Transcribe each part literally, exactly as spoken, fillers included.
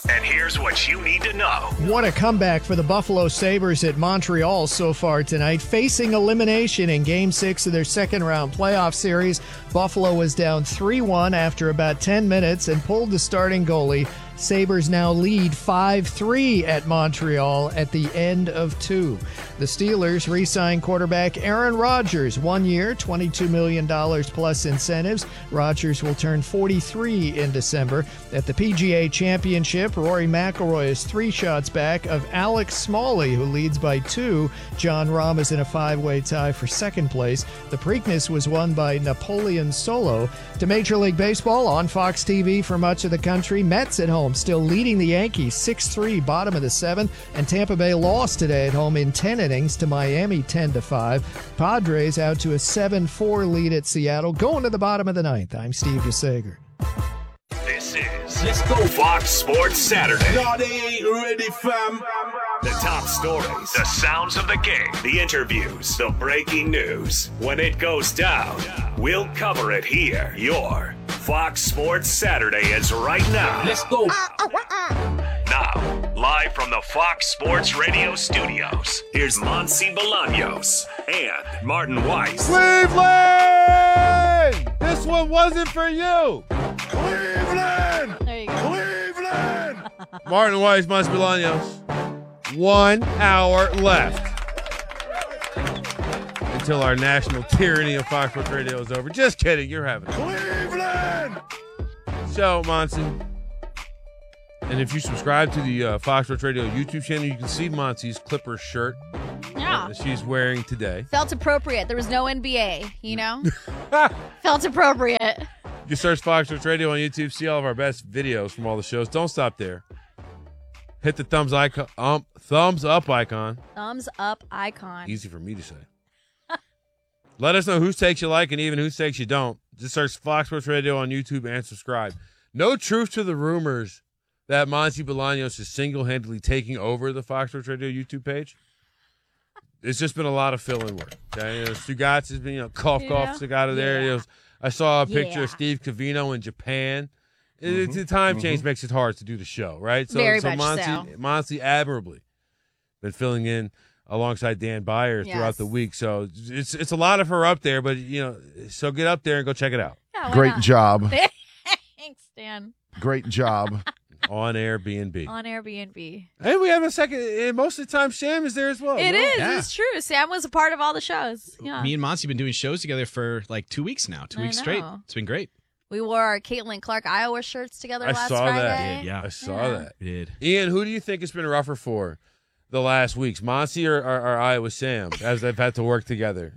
And here's what you need to know. What a comeback for the Buffalo Sabres at Montreal so far tonight. Facing elimination in Game six of their second-round playoff series, Buffalo was down three one after about ten minutes and pulled the starting goalie. Sabres now lead five three at Montreal at the end of two. The Steelers re-signed quarterback Aaron Rodgers. One year, twenty-two million dollars plus incentives. Rodgers will turn forty-three in December. At the P G A Championship, Rory McIlroy is three shots back of Alex Smalley, who leads by two. John Rahm is in a five-way tie for second place. The Preakness was won by Napoleon Solo. To Major League Baseball on Fox T V for much of the country, Mets at home still leading the Yankees six three, bottom of the seventh, and Tampa Bay lost today at home in ten innings to Miami ten to five. Padres out to a seven four lead at Seattle, going to the bottom of the ninth. I'm Steve DeSager. This is Let's Go Fox Sports Saturday. Y'all ain't ready, fam. The top stories, the sounds of the game, the interviews, the breaking news. When it goes down, we'll cover it here. Your Fox Sports Saturday is right now. Let's go. Now, live from the Fox Sports Radio studios, here's Monty Bolaños and Martin Weiss. Cleveland! This one wasn't for you. Cleveland! There you go. Cleveland! Martin Weiss, Monty Bolaños. One hour left until our national tyranny of Fox Sports Radio is over. Just kidding. You're having it. Cleveland! So, Monty, and if you subscribe to the uh, Fox Sports Radio YouTube channel, you can see Monty's Clippers shirt Yeah. that she's wearing today. Felt appropriate. There was no N B A, you know? Felt appropriate. You search Fox Sports Radio on YouTube, see all of our best videos from all the shows. Don't stop there. Hit the thumbs icon, um, thumbs up icon. Thumbs up icon. Easy for me to say. Let us know whose takes you like and even whose takes you don't. Just search Fox Sports Radio on YouTube and subscribe. No truth to the rumors that Monty Bolaños is single-handedly taking over the Fox Sports Radio YouTube page. It's just been a lot of fill-in work. Okay? You know, Stugatz has been, you know, cough, You cough, know? stick out of there. Yeah. You know, I saw a picture Yeah. of Steve Covino in Japan. It, the time change makes it hard to do the show, right? So, Very so much Monty, so. Monty admirably been filling in alongside Dan Byer Yes. throughout the week. So it's it's a lot of her up there, but, you know, so get up there and go check it out Yeah, why Great not? job. Thanks, Dan. Great job. on Airbnb. On Airbnb. And we have a second, and most of the time Sam is there as well. It no? is. Yeah. It's true. Sam was a part of all the shows. Yeah. Me and Monty have been doing shows together for like two weeks now, two I weeks straight. know. It's been great. We wore our Caitlin Clark Iowa shirts together I last saw that. Friday. Yeah. I saw Yeah. that. We did. Ian, who do you think has been rougher for the last weeks, Monty or, or, or Iowa Sam, as they've had to work together?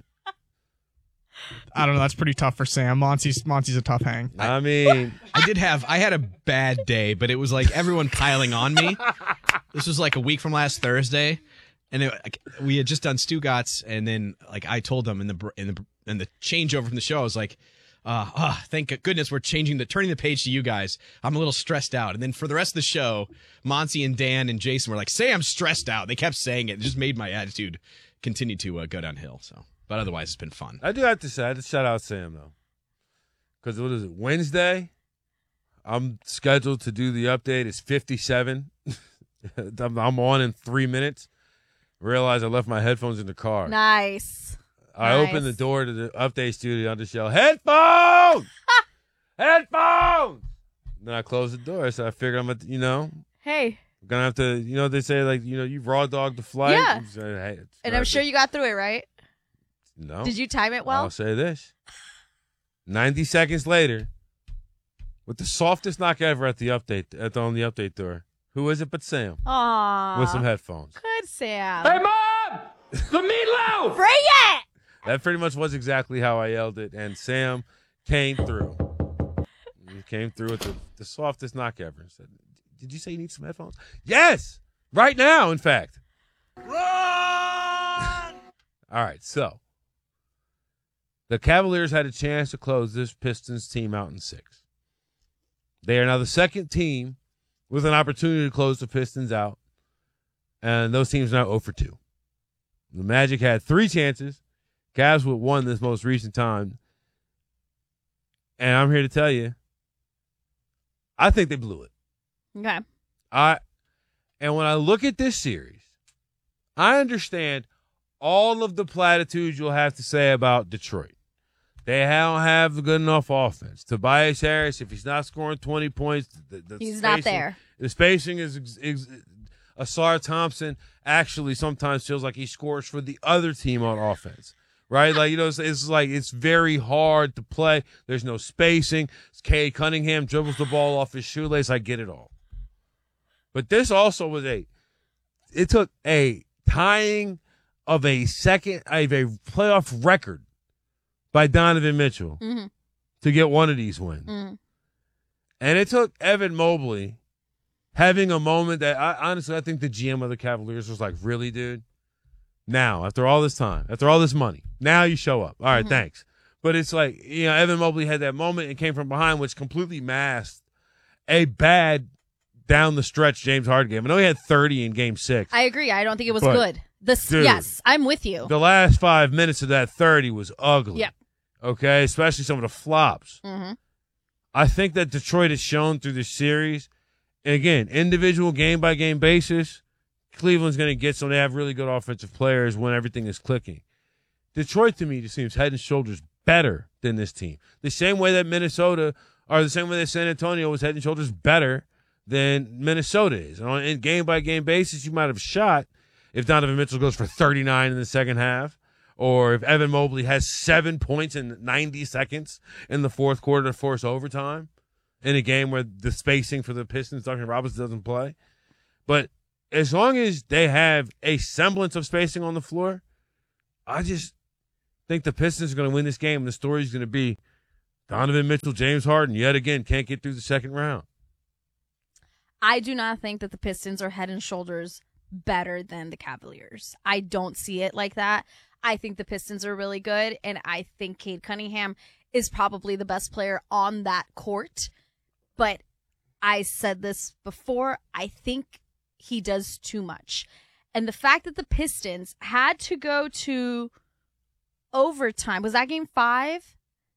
I don't know. That's pretty tough for Sam. Monty's Monty's a tough hang. I mean, I did have, I had a bad day, but it was like everyone piling on me. This was like a week from last Thursday, and it, like, we had just done Stugatz, and then like I told them in the br- in the in the changeover from the show, I was like, uh, oh, thank goodness we're changing the turning the page to you guys. I'm a little stressed out, and then for the rest of the show, Monty and Dan and Jason were like, "Say I'm stressed out." They kept saying it. It just made my attitude continue to uh, go downhill. So, but otherwise, it's been fun. I do have to say, I had to shout out Sam, though. Because what is it, Wednesday? I'm scheduled to do the update. It's fifty-seven. I'm I'm on in three minutes. Realize I left my headphones in the car. Nice. I Nice. opened the door to the update studio and just yell, "Headphones! Headphones!" Then I closed the door. So I figured I'm, gonna, you know, Hey. I'm going to have to, you know, they say, like, you know, you raw dog the flight. Yeah. You say, hey, it's And I'm not sure the- you got through it, right? No. Did you time it well? I'll say this. ninety seconds later, with the softest knock ever at the update, at the, on the update door. Who is it but Sam Aww. with some headphones? Good, Sam. Hey, Mom! The meatloaf! Bring it! That pretty much was exactly how I yelled it, and Sam came through. He came through with the, the softest knock ever and said, "Did you say you need some headphones?" Yes! Right now, in fact. Run! All right, so the Cavaliers had a chance to close this Pistons team out in six. They are now the second team with an opportunity to close the Pistons out, and those teams are now zero for two. The Magic had three chances. Cavs with one this most recent time. And I'm here to tell you, I think they blew it. Okay. I and when I look at this series, I understand all of the platitudes you'll have to say about Detroit. They don't have a good enough offense. Tobias Harris, if he's not scoring twenty points, the, the He's spacing, not there. The spacing is, is Asar Thompson actually sometimes feels like he scores for the other team on offense. Right? Like, you know, it's, it's like it's very hard to play. There's no spacing. Cade Cunningham dribbles the ball off his shoelace. I get it all. But this also was a it took a tying of a second of a playoff record by Donovan Mitchell Mm-hmm. to get one of these wins. Mm-hmm. And it took Evan Mobley having a moment that I honestly I think the G M of the Cavaliers was like, really, dude? Now, after all this time, after all this money, now you show up. All right, Mm-hmm. thanks. But it's like, you know, Evan Mobley had that moment and came from behind, which completely masked a bad down the stretch James Harden game. I know he had thirty in game six. I agree. I don't think it was But, good. The dude, yes, I'm with you. The last five minutes of that thirty was ugly. Yep. Okay, especially some of the flops. Mm-hmm. I think that Detroit has shown through this series, and again, individual game by game basis, Cleveland's going to get some. They have really good offensive players when everything is clicking. Detroit, to me, just seems head and shoulders better than this team. The same way that Minnesota, or the same way that San Antonio was head and shoulders better than Minnesota is. And on a game by game basis, you might have shot if Donovan Mitchell goes for thirty-nine in the second half, or if Evan Mobley has seven points in ninety seconds in the fourth quarter to force overtime in a game where the spacing for the Pistons, Duncan Robinson doesn't play. But as long as they have a semblance of spacing on the floor, I just think the Pistons are going to win this game. And the story is going to be Donovan Mitchell, James Harden, yet again, can't get through the second round. I do not think that the Pistons are head and shoulders better than the Cavaliers. I don't see it like that. I think the Pistons are really good, and I think Cade Cunningham is probably the best player on that court. But I said this before, I think he does too much. And the fact that the Pistons had to go to overtime, was that game five?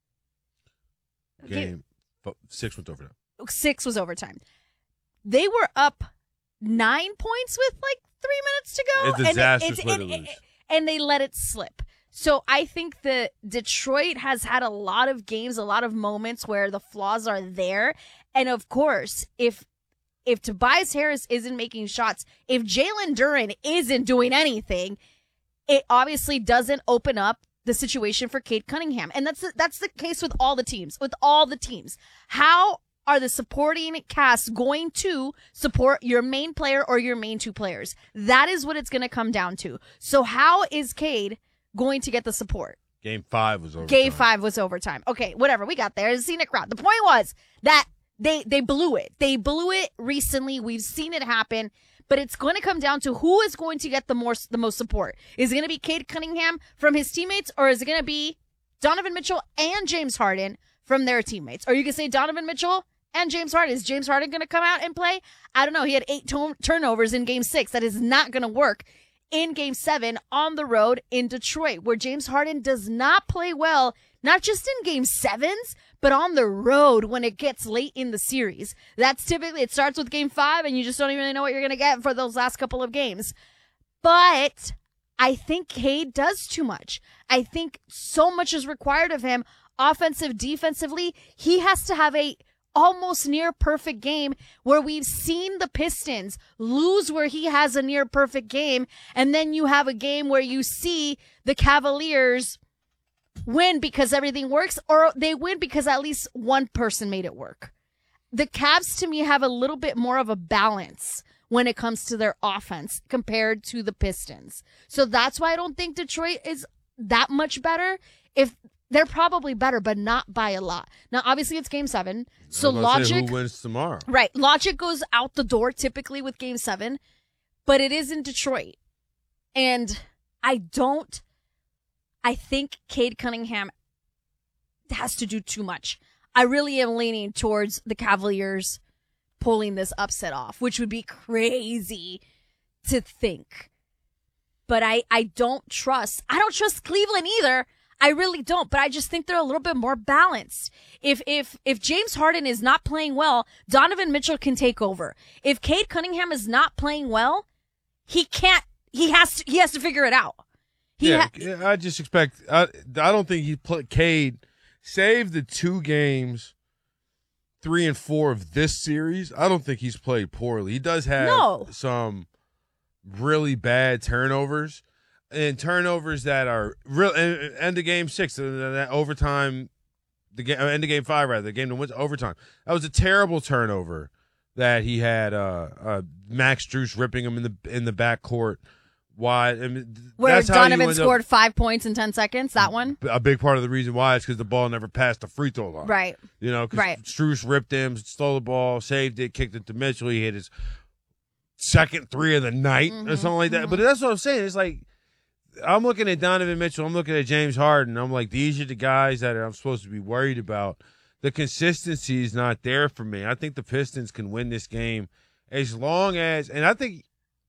Game six was overtime. Six was overtime. They were up nine points with like three minutes to go. It's a disastrous way to lose. And they let it slip. So I think that Detroit has had a lot of games, a lot of moments where the flaws are there. And of course, if if Tobias Harris isn't making shots, if Jalen Duren isn't doing anything, it obviously doesn't open up the situation for Cade Cunningham. And that's the, that's the case with all the teams, with all the teams. How are the supporting cast going to support your main player or your main two players? That is what it's going to come down to. So how is Cade going to get the support? Game five was overtime. Game five was overtime. Okay, whatever. We got there. It's a scenic route. The point was that they they blew it. They blew it recently. We've seen it happen. But it's going to come down to who is going to get the more the most support. Is it going to be Cade Cunningham from his teammates, or is it going to be Donovan Mitchell and James Harden from their teammates? Or you can say Donovan Mitchell and James Harden. Is James Harden going to come out and play? I don't know. He had eight to- turnovers in game six. That is not going to work in game seven on the road in Detroit, where James Harden does not play well, not just in game sevens, but on the road when it gets late in the series. That's typically, it starts with game five and you just don't even really know what you're going to get for those last couple of games. But I think Cade does too much. I think so much is required of him, offensive, defensively. He has to have a almost near perfect game where we've seen the Pistons lose where he has a near perfect game. And then you have a game where you see the Cavaliers win because everything works, or they win because at least one person made it work. The Cavs, to me, have a little bit more of a balance when it comes to their offense compared to the Pistons. So that's why I don't think Detroit is that much better. If they're probably better, but not by a lot. Now, obviously, it's game seven. So I was about to say, logic, who wins tomorrow? right? Logic goes out the door typically with game seven, but it is in Detroit. And I don't, I think Cade Cunningham has to do too much. I really am leaning towards the Cavaliers pulling this upset off, which would be crazy to think. But I, I don't trust, I don't trust Cleveland either. I really don't, but I just think they're a little bit more balanced. If if if James Harden is not playing well, Donovan Mitchell can take over. If Cade Cunningham is not playing well, he can't. He has to. He has to figure it out. He yeah, ha- I just expect. I I don't think he played Cade. Save the two games, three and four of this series. I don't think he's played poorly. He does have No. some really bad turnovers. And turnovers that are real. End of game six, uh, that overtime, the game, end of game five rather, the game that went to overtime. That was a terrible turnover that he had. Uh, uh, Max Strus ripping him in the in the backcourt. Why? I mean, Where that's how you Donovan end scored up, five points in ten seconds. That one, a big part of the reason why is because the ball never passed the free throw line. right? You know, because Right. Strus ripped him, stole the ball, saved it, kicked it to Mitchell. He hit his second three of the night Mm-hmm, or something like that. But that's what I'm saying. It's like, I'm looking at Donovan Mitchell. I'm looking at James Harden. I'm like, these are the guys that I'm supposed to be worried about. The consistency is not there for me. I think the Pistons can win this game as long as, and I think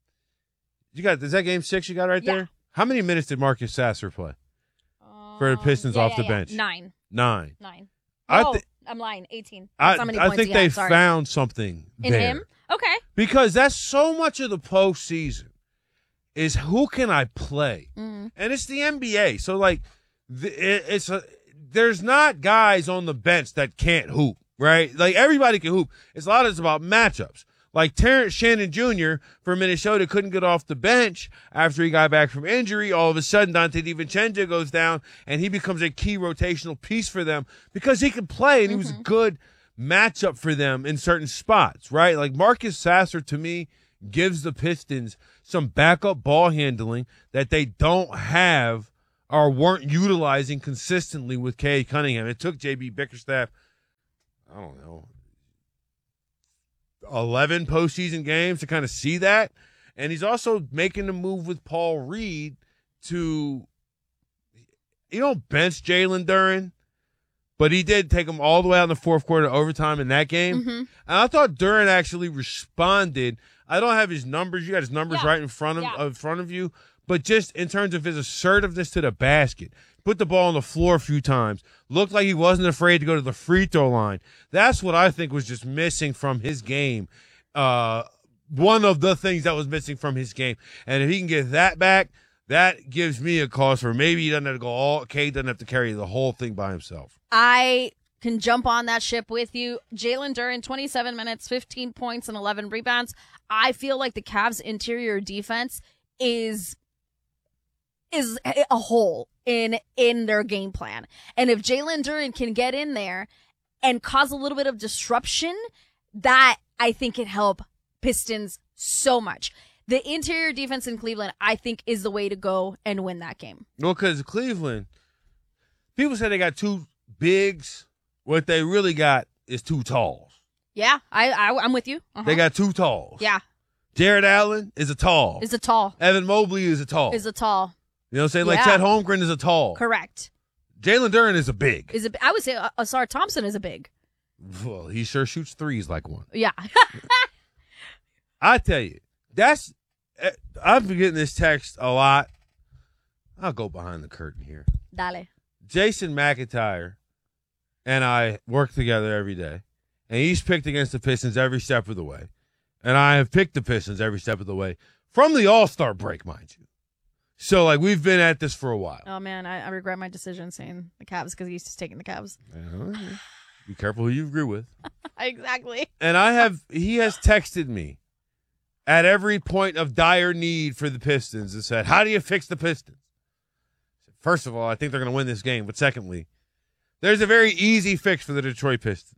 you got, is that game six you got right Yeah. there? How many minutes did Marcus Sasser play for the Pistons Yeah, off yeah, the yeah. bench? Nine. Nine. Nine. I Oh, thi- I'm lying. eighteen. I, That's how many I points think he they had. Sorry. found something In there. him. Okay. Because that's so much of the postseason is who can I play, Mm-hmm. and it's the N B A. So like, the, it, it's a, there's not guys on the bench that can't hoop, right? Like everybody can hoop. It's a lot of it's about matchups. Like Terrence Shannon Junior for Minnesota couldn't get off the bench after he got back from injury. All of a sudden, Dante DiVincenzo goes down, and he becomes a key rotational piece for them because he could play, and he was a good matchup for them in certain spots, right? Like Marcus Sasser, to me, gives the Pistons some backup ball handling that they don't have or weren't utilizing consistently with Cade Cunningham. It took J B Bickerstaff, I don't know, eleven postseason games to kind of see that. And he's also making the move with Paul Reed to, you know, bench Jalen Duren, but he did take him all the way out in the fourth quarter overtime in that game. Mm-hmm. And I thought Duren actually responded. I don't have his numbers. You got his numbers Yeah. right in front of Yeah. in front of you. But just in terms of his assertiveness to the basket, put the ball on the floor a few times, looked like he wasn't afraid to go to the free throw line. That's what I think was just missing from his game. Uh, one of the things that was missing from his game. And if he can get that back, that gives me a cause for maybe he doesn't have to go all, Cade doesn't have to carry the whole thing by himself. I can jump on that ship with you. Jalen Duren, twenty-seven minutes, fifteen points, and eleven rebounds. I feel like the Cavs' interior defense is is a hole in in their game plan. And if Jalen Duren can get in there and cause a little bit of disruption, that I think can help Pistons so much. The interior defense in Cleveland, I think, is the way to go and win that game. Well, because Cleveland, people say they got two bigs. What they really got is two talls. Yeah, I, I I'm with you. Uh-huh. They got two talls. yeah, Jared Allen is a tall. is a tall. Evan Mobley is a tall. Is a tall. You know what I'm saying? Like Yeah. Chet Holmgren is a tall. Correct. Jalen Duren is a big. Is a, I would say uh, Asar Thompson is a big. Well, he sure shoots threes like one. Yeah. I tell you, that's. eh, I've been getting this text a lot. I'll go behind the curtain here. Dale. Jason McIntyre and I work together every day, and he's picked against the Pistons every step of the way, and I have picked the Pistons every step of the way from the All-Star break, mind you. So, like, we've been at this for a while. Oh man, I, I regret my decision saying the Cavs because he's just taking the Cavs. Uh-huh. Be careful who you agree with. Exactly. And I have, he has texted me at every point of dire need for the Pistons and said, how do you fix the Pistons? First of all, I think they're going to win this game. But secondly, there's a very easy fix for the Detroit Pistons.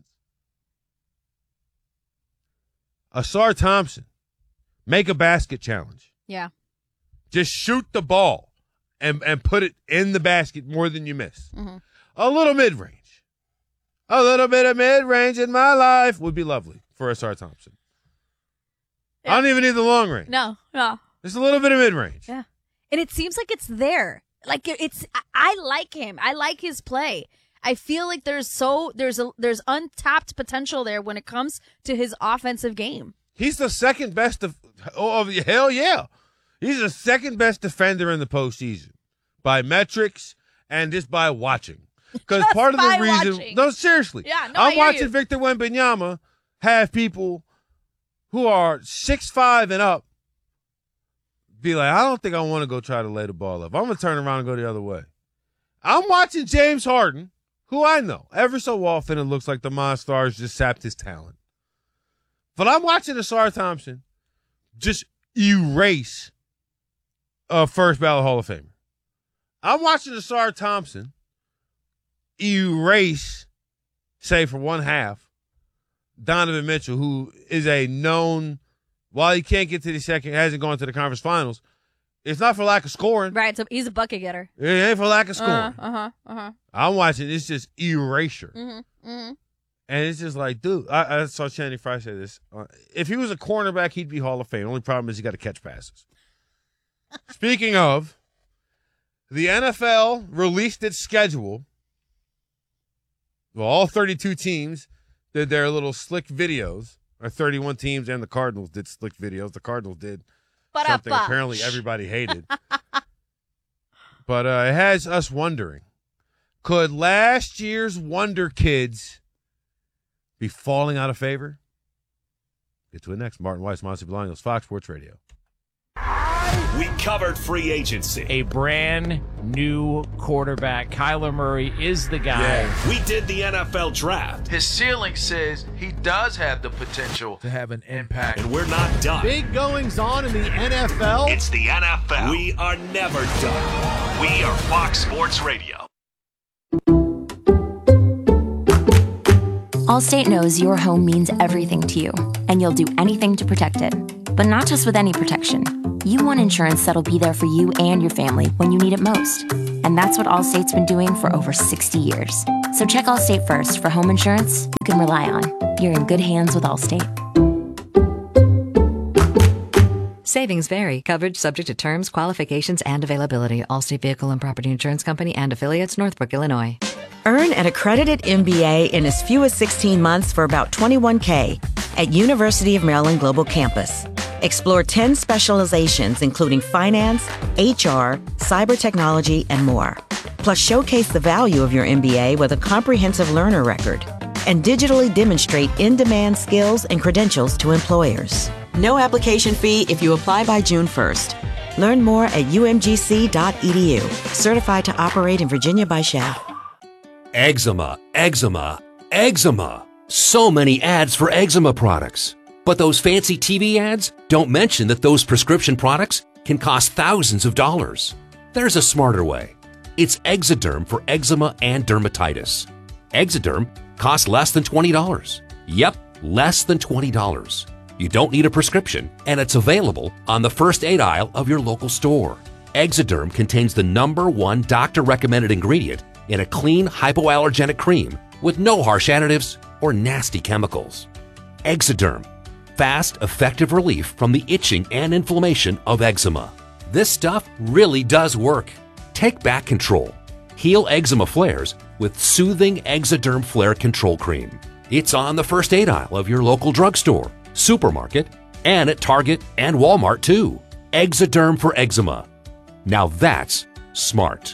Asar Thompson, make a basket challenge. Yeah. Just shoot the ball and, and put it in the basket more than you miss. Mm-hmm. A little mid-range. A little bit of mid-range in my life would be lovely for Asar Thompson. Yeah. I don't even need the long range. No. No. Just a little bit of mid-range. Yeah. And it seems like it's there. Like it's. I- I like him. I like his play. I feel like there's so there's a there's untapped potential there when it comes to his offensive game. He's the second best. Def- oh, oh, hell yeah. He's the second best defender in the postseason by metrics and just by watching. Because Just part of by the reason, watching. no, seriously, Yeah, no, I I'm hear watching you. Victor Wembanyama have people who are six five and up be like, I don't think I want to go try to lay the ball up. I'm going to turn around and go the other way. I'm watching James Harden, who I know ever so often it looks like the Monstars just sapped his talent. But I'm watching Asar Thompson just erase a first ballot Hall of Famer. I'm watching Asar Thompson erase, say for one half, Donovan Mitchell, who is a known, while he can't get to the second, hasn't gone to the conference finals, it's not for lack of scoring. Right, so he's a bucket getter. It ain't for lack of scoring. Uh huh. Uh huh. I'm watching, it's just erasure. Mm-hmm. Mm-hmm. And it's just like, dude, I, I saw Channing Frye say this. Uh, if he was a cornerback, he'd be Hall of Fame. Only problem is he got to catch passes. Speaking of, the N F L released its schedule. Well, all thirty-two teams did their little slick videos. Or thirty-one teams and the Cardinals did slick videos. The Cardinals did something Ba-da-ba. apparently everybody hated. But uh, it has us wondering, could last year's Wonder Kids be falling out of favor? Get to it next. Martin Weiss, Monty Bolaños, Fox Sports Radio. We covered free agency. A brand new quarterback. Kyler Murray is the guy. We did the N F L draft. His ceiling says he does have the potential to have an impact. And we're not done. Big goings on in the N F L. It's the N F L. We are never done. We are Fox Sports Radio. Allstate knows your home means everything to you, and you'll do anything to protect it. But not just with any protection. You want insurance that'll be there for you and your family when you need it most. And that's what Allstate's been doing for over sixty years. So check Allstate first for home insurance you can rely on. You're in good hands with Allstate. Savings vary. Coverage subject to terms, qualifications, and availability. Allstate Vehicle and Property Insurance Company and affiliates, Northbrook, Illinois. Earn an accredited M B A in as few as sixteen months for about twenty-one thousand dollars at University of Maryland Global Campus. Explore ten specializations, including finance, H R, cyber technology, and more. Plus, showcase the value of your M B A with a comprehensive learner record and digitally demonstrate in-demand skills and credentials to employers. No application fee if you apply by June first. Learn more at u m g c dot e d u. Certified to operate in Virginia by S H A B. Eczema, eczema, eczema. So many ads for eczema products. But those fancy T V ads don't mention that those prescription products can cost thousands of dollars. There's a smarter way. It's Exoderm for eczema and dermatitis. Exoderm costs less than twenty dollars. Yep, less than twenty dollars. You don't need a prescription, and it's available on the first aid aisle of your local store. Exoderm contains the number one doctor-recommended ingredient in a clean, hypoallergenic cream with no harsh additives or nasty chemicals. Exoderm. Fast, effective relief from the itching and inflammation of eczema. This stuff really does work. Take back control. Heal eczema flares with soothing Exoderm Flare Control Cream. It's on the first aid aisle of your local drugstore, supermarket, and at Target and Walmart too. Exoderm for eczema. Now that's smart.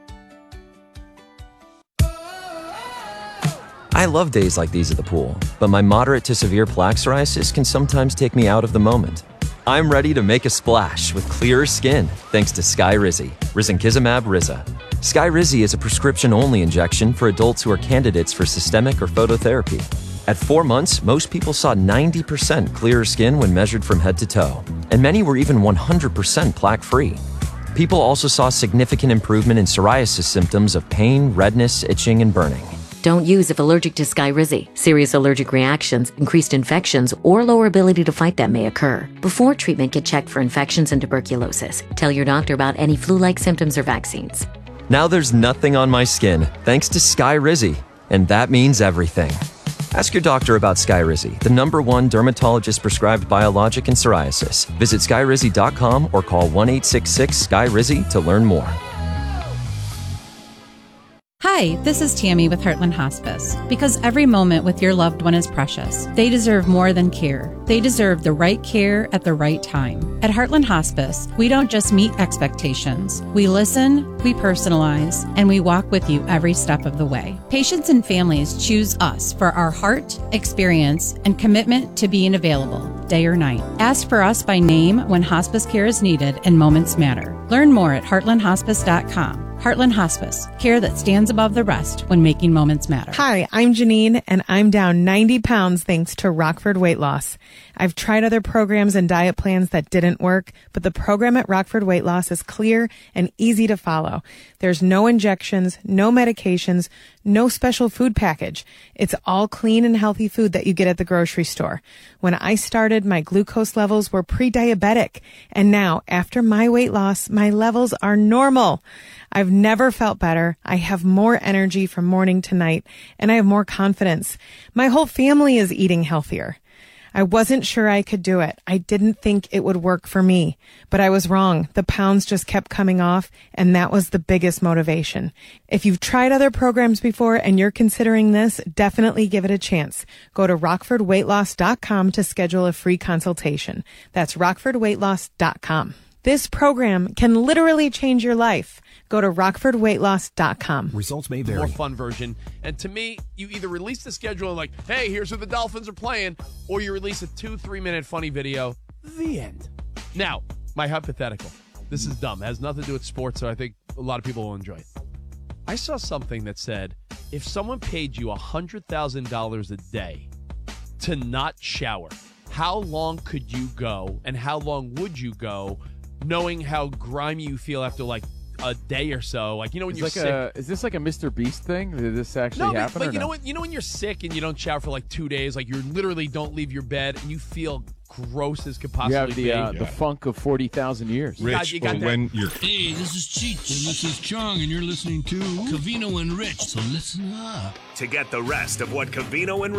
I love days like these at the pool, but my moderate to severe plaque psoriasis can sometimes take me out of the moment. I'm ready to make a splash with clearer skin thanks to Skyrizi, Risankizumab Riza. Skyrizi is a prescription-only injection for adults who are candidates for systemic or phototherapy. At four months, most people saw ninety percent clearer skin when measured from head to toe, and many were even one hundred percent plaque-free. People also saw significant improvement in psoriasis symptoms of pain, redness, itching, and burning. Don't use if allergic to Skyrizi. Serious allergic reactions, increased infections, or lower ability to fight them may occur. Before treatment, get checked for infections and tuberculosis. Tell your doctor about any flu-like symptoms or vaccines. Now there's nothing on my skin thanks to Skyrizi, and that means everything. Ask your doctor about Skyrizi, the number one dermatologist-prescribed biologic in psoriasis. Visit skyrizi dot com or call one eight six six Skyrizi to learn more. Hi, this is Tammy with Heartland Hospice. Because every moment with your loved one is precious, they deserve more than care. They deserve the right care at the right time. At Heartland Hospice, we don't just meet expectations. We listen, we personalize, and we walk with you every step of the way. Patients and families choose us for our heart, experience, and commitment to being available, day or night. Ask for us by name when hospice care is needed and moments matter. Learn more at heartland hospice dot com. Heartland Hospice, care that stands above the rest when making moments matter. Hi, I'm Janine, and I'm down ninety pounds thanks to Rockford Weight Loss. I've tried other programs and diet plans that didn't work, but the program at Rockford Weight Loss is clear and easy to follow. There's no injections, no medications, no special food package. It's all clean and healthy food that you get at the grocery store. When I started, my glucose levels were pre-diabetic, and now, after my weight loss, my levels are normal. I've never felt better. I have more energy from morning to night, and I have more confidence. My whole family is eating healthier. I wasn't sure I could do it. I didn't think it would work for me, but I was wrong. The pounds just kept coming off, and that was the biggest motivation. If you've tried other programs before and you're considering this, definitely give it a chance. Go to rockford weight loss dot com to schedule a free consultation. That's rockford weight loss dot com. This program can literally change your life. Go to rockford weight loss dot com. Results may vary. More fun version. And to me, you either release the schedule and like, hey, here's who the Dolphins are playing, or you release a two, three-minute funny video. The end. Now, my hypothetical. This is dumb. It has nothing to do with sports, so I think a lot of people will enjoy it. I saw something that said, if someone paid you one hundred thousand dollars a day to not shower, how long could you go, and how long would you go knowing how grimy you feel after, like, a day or so? Like, you know, when It's you're like sick. a, is this like a Mister Beast thing? Did this actually No, but, happen? but or you no? know what? You know when you're sick and you don't shower for like two days, like you literally don't leave your bed and you feel gross as could possibly You have the be. uh, the funk of forty thousand years. You got- you got that- Hey, this is Cheech, and this is Chong, and you're listening to Cavino and Rich, so listen up. To get the rest of what Cavino and